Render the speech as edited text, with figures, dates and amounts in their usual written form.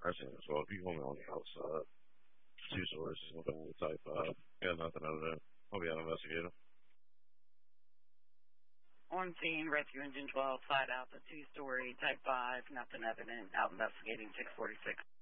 president as well. If you hold me on the outside, 2 stories, type 5. Yeah, nothing out of that. I'll be out investigating. On scene, rescue engine 12, side out, the 2-story, type 5, nothing evident, out investigating 646.